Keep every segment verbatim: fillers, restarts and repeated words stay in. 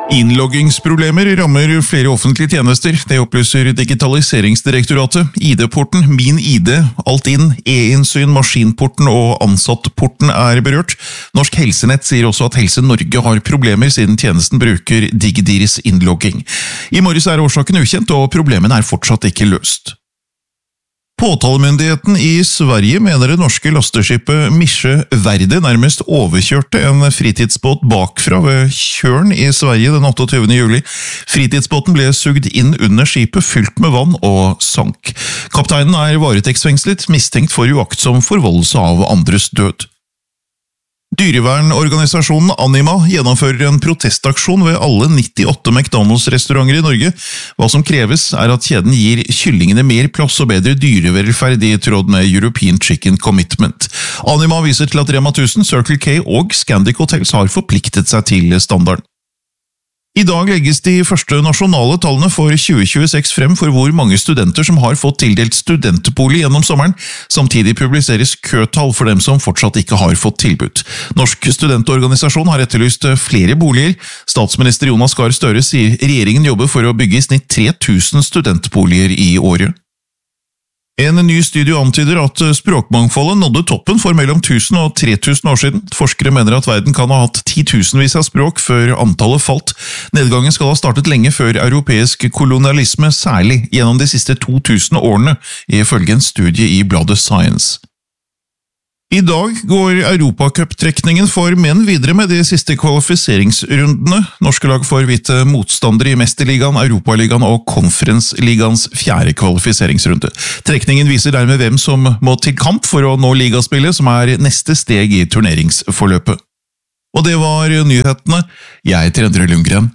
Innloggingsproblemer rammer flere offentlige tjenester. Det opplyser Digitaliseringsdirektoratet. I D-porten, Min I D, Altinn, E-innsyn, Maskinporten og Ansattporten er berørt. Norsk Helsenett sier også at Helse Norge har problemer siden tjenesten bruker DigiDirs innlogging. I morges er årsaken ukjent, og problemene er fortsatt ikke løst. Påtalemyndigheten i Sverige mener det norske lasteskipet Mische Verde nærmest overkjørte en fritidsbåt bakfra ved Tjørn i Sverige den otteogtyvende juli. Fritidsbåten ble sugd inn under skipet, fylt med vann og sank. Kapteinen er varetektsfengslet, mistenkt for uaktsom forvoldelse av andres død. Dyrevernorganisasjonen Anima gjennomfører en protestaksjon ved alle nittiåtte McDonald's-restauranter i Norge. Hva som kreves er at kjeden gir kyllingene mer plass og bedre dyrevelferd i tråd med European Chicken Commitment. Anima viser til at Rema tusen, Circle K og Scandic Hotels har forpliktet seg til standarden. I dag legges de første nasjonale tallene for tjue tjueseks frem for hvor mange studenter som har fått tildelt studentbolig gjennom sommeren. Samtidig publiseres køtall for dem som fortsatt ikke har fått tilbud. Norsk studentorganisasjon har etterlyst flere boliger. Statsminister Jonas Gahr Støre sier regjeringen jobber for å bygge i snitt tre tusen studentboliger i året. En ny studie antyder at språkmangfoldet nådde toppen for mellom tusen og tre tusen år siden. Forskere mener at verden kan ha hatt titusenvis av språk før antallet falt. Nedgangen skal ha startet lenge før europeisk kolonialisme, særlig gjennom de siste to tusen årene, ifølge en studie i bladet Science. I dag går Europacup-trekningen for menn videre med de siste kvalifiseringsrundene. Norske lag får vite motstandere i Mesterligaen, Europaligaen og Konferensligaens fjerde kvalifiseringsrunde. Trekningen viser dermed hvem som må til kamp for å nå ligaspillet, som er neste steg i turneringsforløpet. Og det var nyhetene. Jeg heter Endre Lundgren.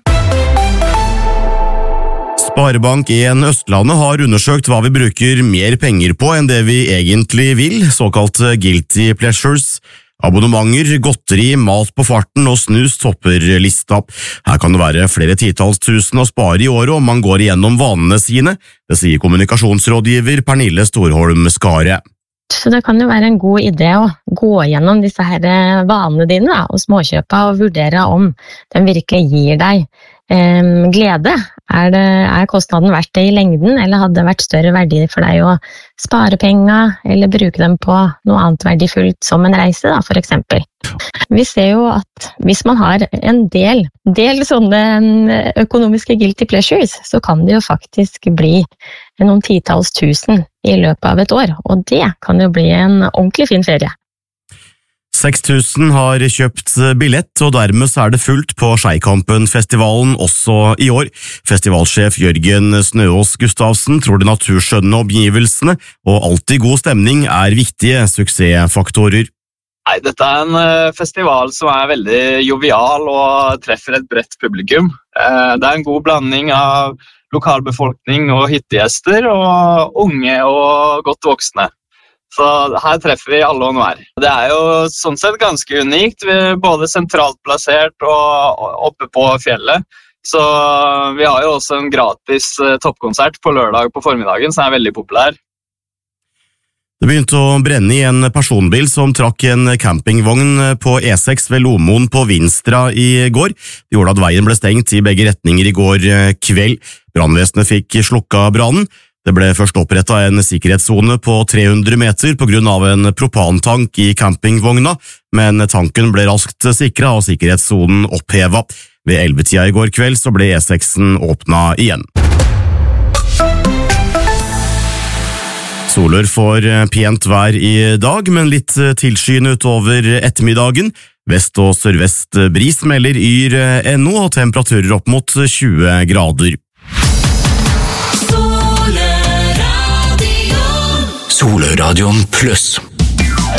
Sparebank en Østlandet har undersøkt hva vi bruker mer penger på enn det vi egentlig vil, såkalt guilty pleasures. Abonnementer, godteri, mat på farten og snus topper lista. Her kan det være flere titals tusen å spare i året om man går igjennom vanene sine, det sier kommunikasjonsrådgiver Pernille Storholm Skare. Så det kan jo være en god idé å gå gjennom disse her vanene dine da, og småkjøpa og vurdere om den virkelig gir deg Um, glede. Er, det, er kostnaden verdt det i lengden, eller hadde det vært større verdi for deg å spare penger, eller bruke dem på noe annet verdifullt som en reise, da, for eksempel. Vi ser jo at hvis man har en del, del sånne økonomiske guilty pleasures, så kan det jo faktisk bli noen titals tusen i løpet av et år, og det kan jo bli en ordentlig fin ferie. seks tusen har kjøpt billett, og dermed er det fullt på Skeikampen-festivalen også i år. Festivalsjef Jørgen Snøås Gustavsen tror de naturskjønne omgivelsene og alltid god stemning er viktige suksessfaktorer. Nei, dette er en festival som er veldig jovial og treffer et bredt publikum. Det er en god blanding av lokalbefolkning og hyttegjester, og unge og godt voksne. Så her treffer vi alle og enhver. Det er jo sånn sett ganske unikt, vi er både sentralt plassert og oppe på fjellet. Så vi har jo også en gratis toppkonsert på lørdag på formiddagen, som er veldig populær. Det begynte å brenne i en personbil som trakk en campingvogn på E seks ved Lomoen på Vinstra i går. Det gjorde at veien ble stengt i begge retninger i går kveld. Brannvesenet fikk slukka brannen. Det ble først opprettet en sikkerhetszone på tre hundre meter på grunn av en propantank i campingvogna, men tanken ble raskt sikret og sikkerhetszonen opphevet. Ved elleve-tida i går kveld så ble E seksen åpnet igjen. Solør får pent vær i dag, men litt tilskyende utover ettermiddagen. Vest- og sørvest bris melder yr ennå, og temperaturer opp mot tjue grader. Soløradion pluss.